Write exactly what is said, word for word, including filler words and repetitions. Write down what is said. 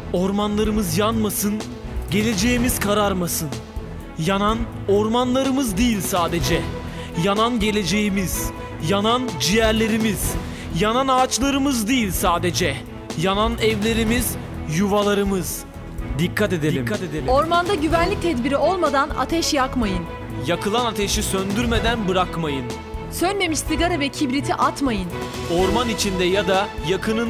Ormanlarımız yanmasın, geleceğimiz kararmasın. Yanan ormanlarımız değil sadece. Yanan geleceğimiz, yanan ciğerlerimiz, yanan ağaçlarımız değil sadece. Yanan evlerimiz, yuvalarımız. Dikkat edelim. Dikkat edelim. Ormanda güvenlik tedbiri olmadan ateş yakmayın. Yakılan ateşi söndürmeden bırakmayın. Sönmemiş sigara ve kibriti atmayın. Orman içinde ya da yakının